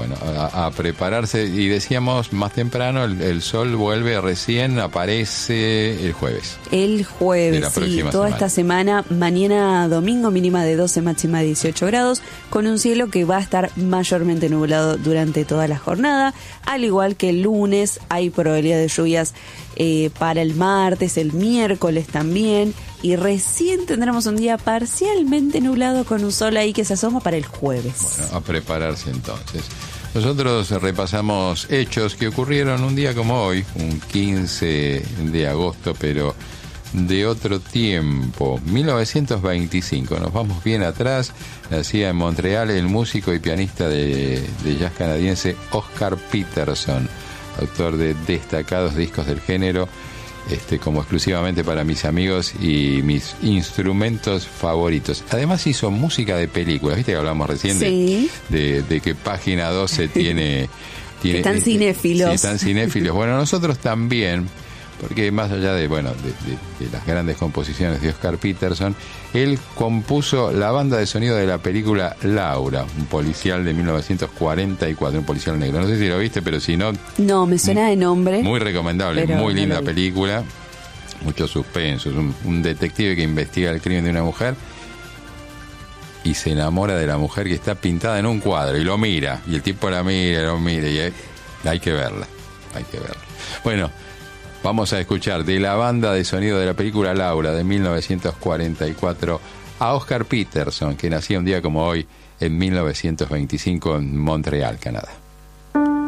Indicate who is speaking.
Speaker 1: bueno, a prepararse. Y decíamos más temprano, el sol recién aparece el jueves.
Speaker 2: El jueves,
Speaker 1: de la próxima
Speaker 2: toda
Speaker 1: semana.
Speaker 2: esta semana, mañana domingo mínima de 12, máxima de 18 grados, con un cielo que va a estar mayormente nublado durante toda la jornada, al igual que el lunes hay probabilidad de lluvias para el martes, el miércoles también, y recién tendremos un día parcialmente nublado con un sol ahí que se asoma para el jueves.
Speaker 1: Bueno, a prepararse entonces. Nosotros repasamos hechos que ocurrieron un día como hoy, un 15 de agosto, pero de otro tiempo, 1925. Nos vamos bien atrás. Nacía en Montreal el músico y pianista de jazz canadiense Oscar Peterson, autor de destacados discos del género, como exclusivamente para mis amigos y mis instrumentos favoritos. Además hizo música de películas, viste que hablamos recién
Speaker 2: Sí.
Speaker 1: de que Página 12 tiene
Speaker 2: Están cinéfilos.
Speaker 1: Sí, están cinéfilos. Bueno, nosotros también, porque más allá de las grandes composiciones de Oscar Peterson, él compuso la banda de sonido de la película Laura, un policial de 1944, un policial negro. No sé si lo viste, pero si no...
Speaker 2: No, me suena de nombre.
Speaker 1: Muy recomendable,
Speaker 2: pero
Speaker 1: muy
Speaker 2: no
Speaker 1: linda
Speaker 2: lo vi.
Speaker 1: película, mucho suspenso. Es un detective que investiga el crimen de una mujer y se enamora de la mujer que está pintada en un cuadro y lo mira, y el tipo la mira, y hay que verla. Bueno, vamos a escuchar de la banda de sonido de la película Laura de 1944 a Oscar Peterson, que nacía un día como hoy en 1925 en Montreal, Canadá.